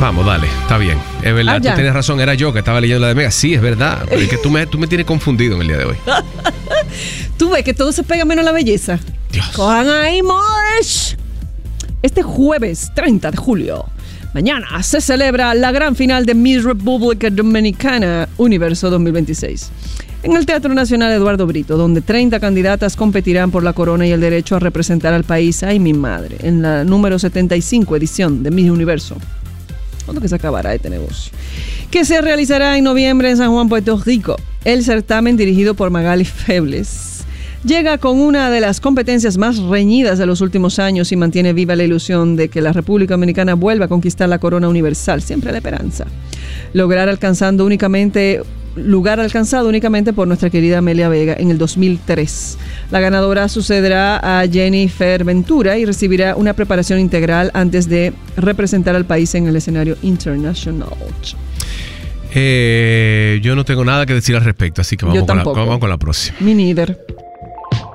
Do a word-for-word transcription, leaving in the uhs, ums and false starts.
Vamos, dale, está bien. Es verdad, Ah, tú ya. tienes razón, era yo que estaba leyendo la de Mega. Sí, es verdad. Pero es que tú me, tú me tienes confundido en el día de hoy. Tú ves que todo se pega menos la belleza. Dios. Cojan ahí, Marsh. Este jueves treinta de julio, mañana se celebra la gran final de Miss República Dominicana Universo dos mil veintiséis. En el Teatro Nacional Eduardo Brito, donde treinta candidatas competirán por la corona y el derecho a representar al país. Ay, mi madre, en la número setenta y cinco edición de Miss Universo. ¿Cuándo que se acabará este negocio? Que se realizará en noviembre en San Juan, Puerto Rico. El certamen, dirigido por Magali Febles, llega con una de las competencias más reñidas de los últimos años y mantiene viva la ilusión de que la República Dominicana vuelva a conquistar la corona universal. Siempre la esperanza. Lograr alcanzando únicamente... lugar alcanzado únicamente por nuestra querida Amelia Vega en el dos mil tres. La ganadora sucederá a Jennifer Ventura y recibirá una preparación integral antes de representar al país en el escenario internacional. Eh, yo no tengo nada que decir al respecto, así que vamos, Yo con la, tampoco. vamos con la próxima. Me neither.